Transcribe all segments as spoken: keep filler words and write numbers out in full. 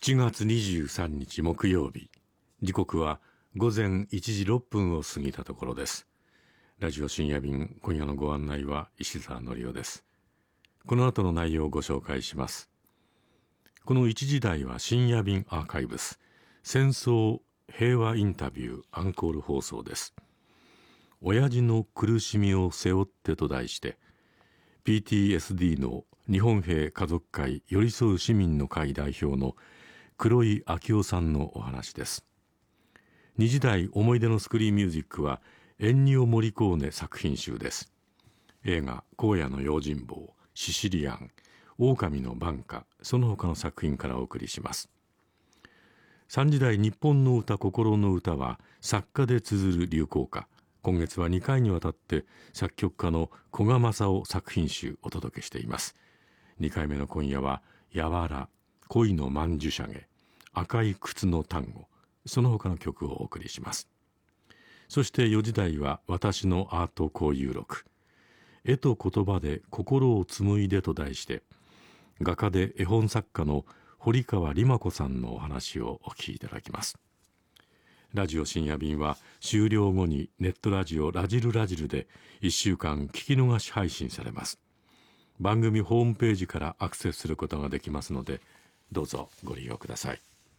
ちがつにじゅうさんにち木曜日、時刻はごぜんいちじろっぷんを過ぎたところです。ラジオ深夜便、今夜のご案内は石澤典夫です。この後の内容をご紹介します。このいちじ台は深夜便アーカイブス戦争平和インタビューアンコール放送です。親父の苦しみを背負ってと題して、 ピーティーエスディー の日本兵家族会寄り添う市民の会代表の黒井昭夫さんのお話です。にじ台思い出のスクリーンミュージックはエンニオ・モリコーネ作品集です。映画荒野の用心棒、シシリアン、狼の挽歌、その他の作品からお送りします。さんじ台日本の歌心の歌は作家で綴る流行歌。今月はにかいにわたって作曲家の古賀正夫作品集をお届けしています。にかいめの今夜はやわら、恋の曼珠沙華、赤い靴の単語、その他の曲をお送りします。そしてよじ台は私のアート交友録、絵と言葉で心を紡いでと題して、画家で絵本作家の堀川里真子さんのお話をお聞きいただきます。ラジオ深夜便は終了後にネットラジオラジルラジルでいっしゅうかん聞き逃し配信されます。番組ホームページからアクセスすることができますので、どうぞご利用ください。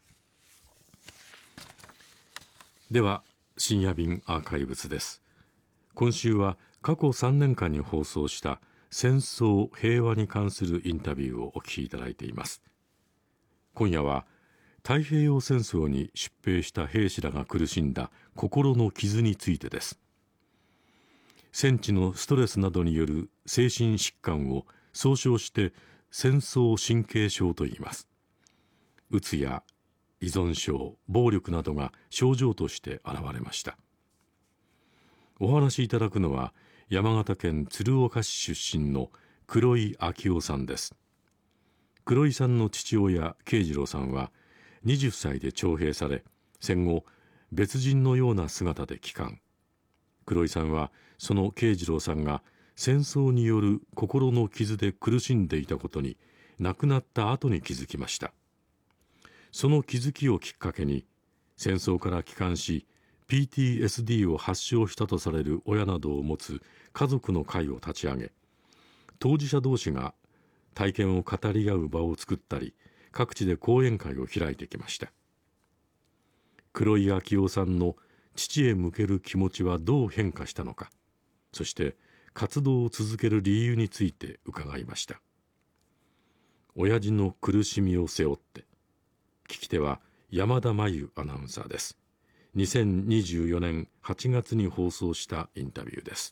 では深夜便アーカイブスです。今週は過去さんねんかんに放送した戦争平和に関するインタビューをお聞きいただいています。今夜は太平洋戦争に出兵した兵士らが苦しんだ心の傷についてです。戦地のストレスなどによる精神疾患を総称して戦争神経症と言います。うつや依存症、暴力などが症状として現れました。お話しいただくのは山形県鶴岡市出身の黒井昭夫さんです。黒井さんの父親慶次郎さんははたちで徴兵され、戦後別人のような姿で帰還。黒井さんはその慶次郎さんが戦争による心の傷で苦しんでいたことに亡くなった後に気づきました。その気づきをきっかけに戦争から帰還し ピーティーエスディー を発症したとされる親などを持つ家族の会を立ち上げ、当事者同士が体験を語り合う場を作ったり、各地で講演会を開いてきました。黒井昭夫さんの父へ向ける気持ちはどう変化したのか、そして活動を続ける理由について伺いました。親父の苦しみを背負って。聞き手は山田真由アナウンサーです。にせんにじゅうよねんはちがつに放送したインタビューです。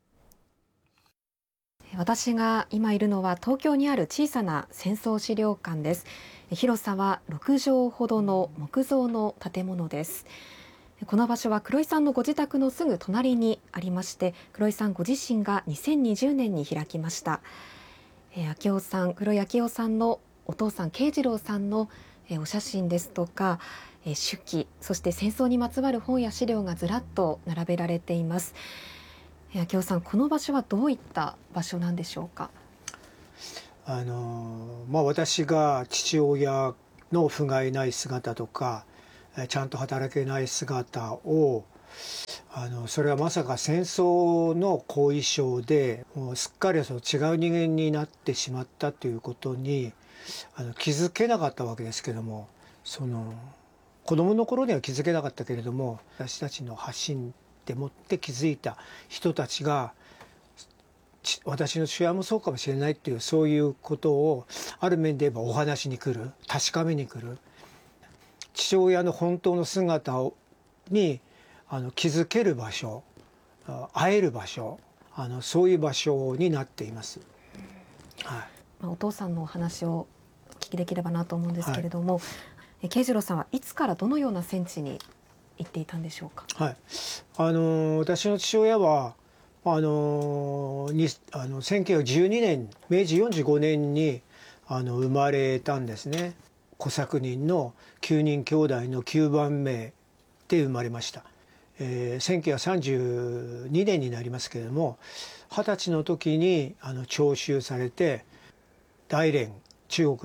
私が今いるのは東京にある小さな戦争資料館です。広さはろくじょうほどの木造の建物です。この場所は黒井さんのご自宅のすぐ隣にありまして、黒井さんご自身がにせんにじゅうねんに開きました。昭夫さん、黒井昭夫さんのお父さん慶次郎さんのお写真ですとか手記、そして戦争にまつわる本や資料がずらっと並べられています。昭夫さん、この場所はどういった場所なんでしょうか。 あのまあ、私が父親の不甲斐ない姿とかちゃんと働けない姿を、あのそれはまさか戦争の後遺症でもうすっかりその違う人間になってしまったということにあの気づけなかったわけですけども、その子供の頃には気づけなかったけれども、私たちの発信でもって気づいた人たちが私の父親もそうかもしれないっていう、そういうことをある面で言えばお話に来る、確かめに来る、父親の本当の姿をにあの気づける場所、会える場所、あのそういう場所になっています。はい、 お父さんのお話をお聞きできればなと思うんですけれども、はい、慶次郎さんはいつからどのような戦地に行っていたんでしょうか。 はい、あの私の父親はあのにあのせんきゅうひゃくじゅうにねん、めいじよんじゅうごねんにあの生まれたんですね。小作人のきゅうにん兄弟のきゅうばんめで生まれました。えー、せんきゅうひゃくさんじゅうにねんになりますけれども、はたちの時にあの徴収されて大連、中国の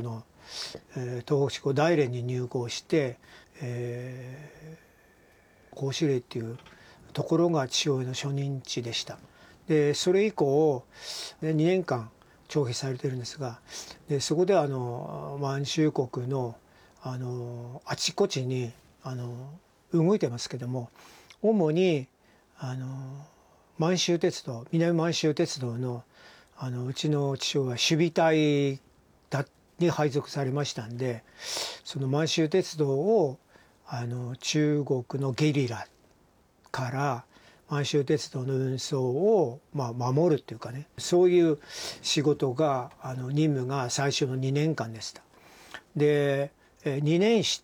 えー、東北大連に入校して、えー、甲子霊っていうところが父親の初任地でした。でそれ以降にねんかん徴兵されてるんですが、でそこであの満州国のあのあちこちにあの動いてますけども、主にあの満州鉄道南満州鉄道のあのうちの父親は守備隊だに配属されましたんで、その満州鉄道をあの中国のゲリラから満州鉄道の運送を、まあ、守るっていうかね、そういう仕事があの任務が最初のにねんかんでした。でにねんして、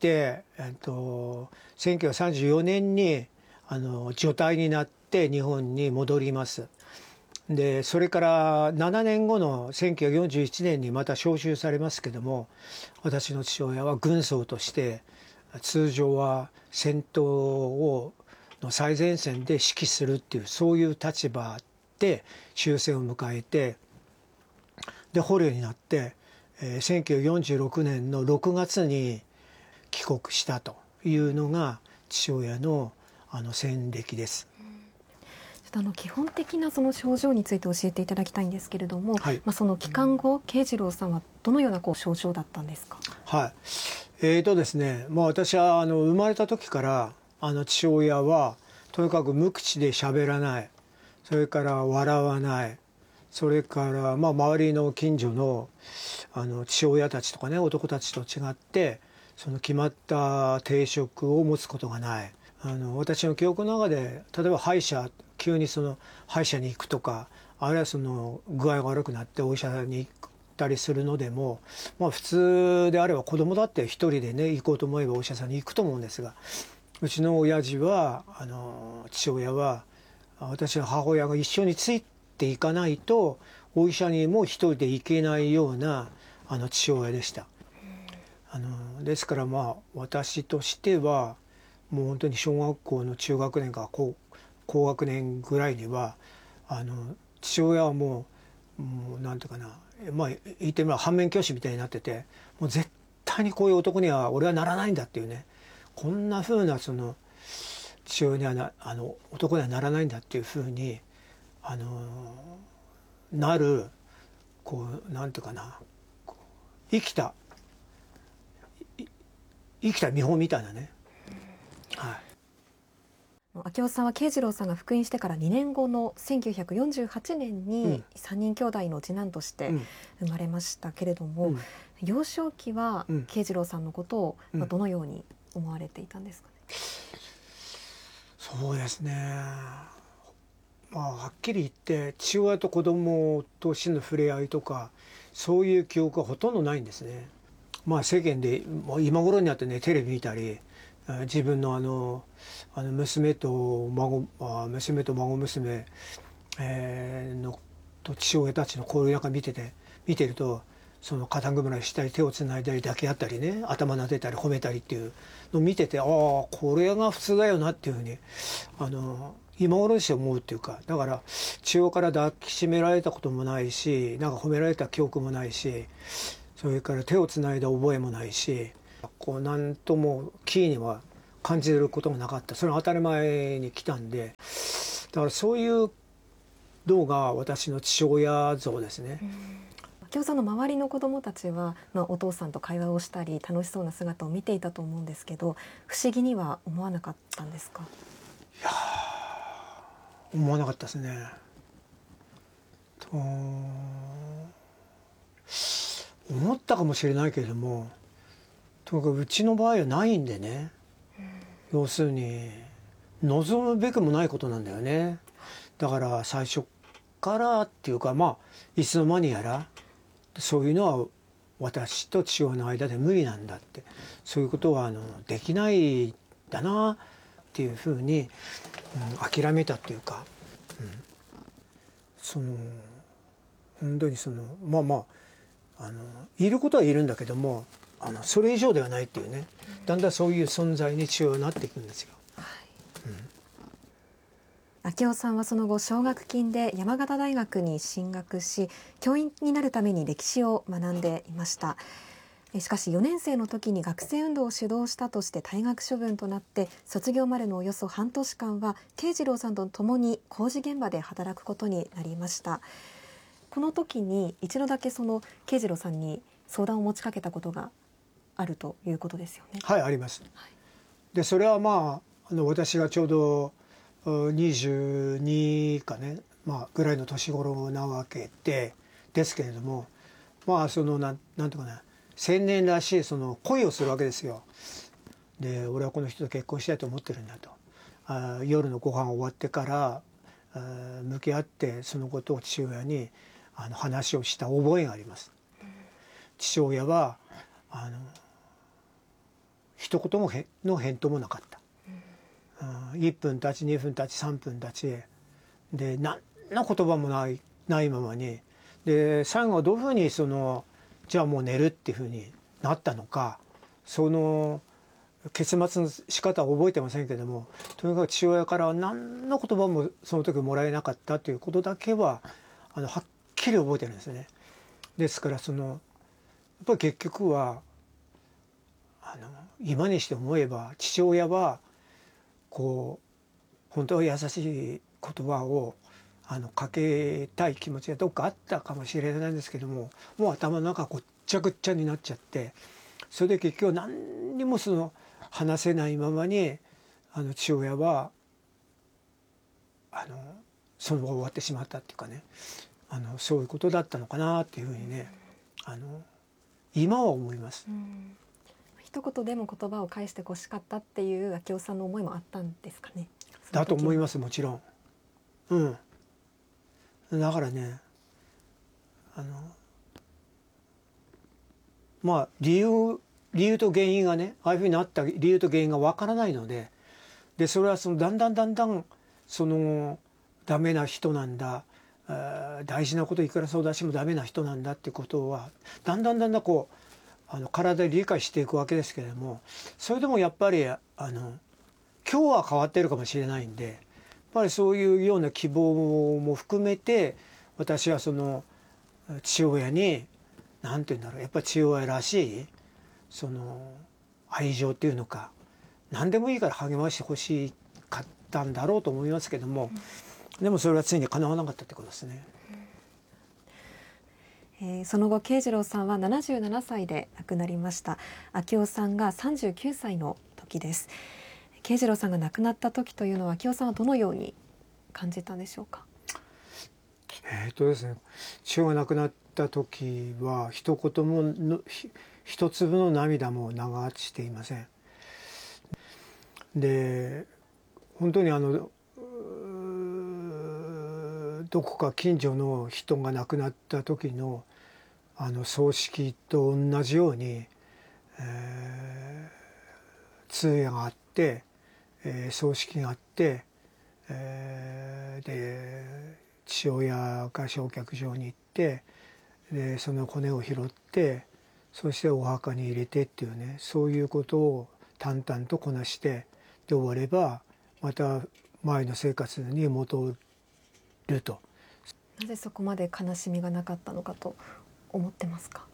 えっと、せんきゅうひゃくさんじゅうよねんにあの除隊になって日本に戻ります。でそれからななねんごのせんきゅうひゃくよんじゅういちねんにまた召集されますけども、私の父親は軍曹として通常は戦闘をの最前線で指揮するっていう、そういう立場で終戦を迎えて、で捕虜になって、えー、せんきゅうひゃくよんじゅうろくねんのろくがつに帰国したというのが父親のあの戦歴です。 あの基本的なその症状について教えていただきたいんですけれども、 はい、 まあ、その帰還後慶次郎さんはどのようなこう症状だったんですか？ はい、えーとですね、まあ、私はあの生まれた時からあの父親はとにかく無口で喋らない、それから笑わない、それからまあ周りの近所のあの父親たちとかね、男たちと違ってその決まった定職を持つことがない。あの私の記憶の中で例えば歯医者急にその歯医者に行くとか、あるいはその具合が悪くなってお医者さんに行ったりするのでも、まあ、普通であれば子供だって一人でね行こうと思えばお医者さんに行くと思うんですが、うちの親父はあの父親は私の母親が一緒についていかないとお医者にも一人で行けないようなあの父親でした。あのですからまあ私としてはもう本当に小学校の中学年か高高学年ぐらいにはあの父親はもう、もうなんていうかな、まあ言ってみれば反面教師みたいになってて、もう絶対にこういう男には俺はならないんだっていうね、こんな風なその父親にはなあの男にはならないんだっていう風にあのなる、こうなんていうかな、生きた生きた見本みたいなね。はい。 明夫さんは慶次郎さんが復員してからにねんごのせんきゅうひゃくよんじゅうはちねんにさんにん兄弟の次男として生まれましたけれども、うん、幼少期は慶次郎さんのことをどのように思われていたんですかね？ そうですね、まあ、はっきり言って父親と子供としての触れ合いとかそういう記憶はほとんどないんですね。まあ、世間で今頃になってねテレビ見たり自分のあのあの娘と孫娘と孫娘、えー、のと父親たちの交流なんか見てて見てると、その肩ぐらいしたり手をつないだり抱き合ったりね、頭撫でたり褒めたりっていうのを見てて、ああこれが普通だよなっていうふうにあの今頃にして思うっていうか、だから父親から抱きしめられたこともないし、なんか褒められた記憶もないし、それから手をつないだ覚えもないし、こう何ともキーには感じることもなかった。それは当たり前に来たんで、だからそういうのが私の父親像ですね。 明夫さんの周りの子どもたちは、まあ、お父さんと会話をしたり楽しそうな姿を見ていたと思うんですけど、不思議には思わなかったんですか？ いや思わなかったですね。と思ったかもしれないけれども、とにかくうちの場合はないんでね、うん、要するに望むべくもないことなんだよね。だから最初からっていうか、まあいつの間にやらそういうのは私と父親の間で無理なんだって、そういうことはあのできないんだなっていうふうに、うん、諦めたっていうか、うん、その本当にそのまあまああのいることはいるんだけども、あのそれ以上ではないっていうね、だんだんそういう存在に父親はなっていくんですよ。はい、 うん、明夫さんはその後奨学金で山形大学に進学し、教員になるために歴史を学んでいました。 えしかしよねん生の時に学生運動を主導したとして退学処分となって、卒業までのおよそ半年間は慶次郎さんと共に工事現場で働くことになりました。この時に一度だけその慶次郎さんに相談を持ちかけたことがあるということですよね。 はい、あります。 はい、 でそれはまああの私がちょうどにじゅうにかね、まあ、ぐらいの年頃なわけでですけれども、まあそのなんなんていうかな、青年らしいその恋をするわけですよ。で俺はこの人と結婚したいと思ってるんだと。あ夜のご飯終わってからあ向き合ってそのことを父親にあの話をした覚えがあります。父親はあの一言もへの返答もなかった。うん、いっぷん経ちにふん経ちさんぷん経ちで何の言葉もないないままに、で最後はどういうふうにそのじゃあもう寝るっていうふうになったのか、その結末の仕方は覚えてませんけども、とにかく父親からは何の言葉もその時もらえなかったということだけはあのはっきり覚えてるんですね。ですからそのやっぱり結局はあの今にして思えば父親はこう本当は優しい言葉をあのかけたい気持ちがどっかあったかもしれないんですけども、もう頭の中ごっちゃぐっちゃになっちゃって、それで結局何にもその話せないままにあの父親はあのその後終わってしまったっていうかね、あのそういうことだったのかなっていうふうにね、あの今は思います。 うん、一言でも言葉を返してほしかったっていう明夫さんの思いもあったんですかね。 だと思います、もちろん。うんだからね、あのまあ理由理由と原因がね、ああいうふうになった理由と原因がわからないので、でそれはそのだんだんだんだんそのダメな人なんだ、大事なこといくら相談してもダメな人なんだってことはだんだんだんだんこうあの体で理解していくわけですけれども、それでもやっぱりあの今日は変わってるかもしれないんで、やっぱりそういうような希望も含めて私はその父親に何て言うんだろう、やっぱり父親らしいその愛情っていうのか、何でもいいから励ましてほしかったんだろうと思いますけども、でもそれはついに叶わなかったってことですね。 えー、その後慶次郎さんはななじゅうななさいで亡くなりました。明夫さんがさんじゅうきゅうさいの時です。慶次郎さんが亡くなった時というのは明夫さんはどのように感じたんでしょうか。 えーとですね、父親が亡くなった時は一言もの一粒の涙も流していません。で本当にあのどこか近所の人が亡くなった時のあの葬式と同じように、えー、通夜があって、えー、葬式があって、えー、で父親が焼却場に行ってでその骨を拾ってそしてお墓に入れてっていうね、そういうことを淡々とこなしてで終わればまた前の生活に戻ると。 なぜそこまで悲しみがなかったのかと思ってますか。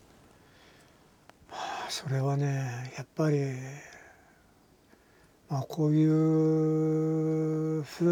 それはねやっぱり、まあ、こういうふう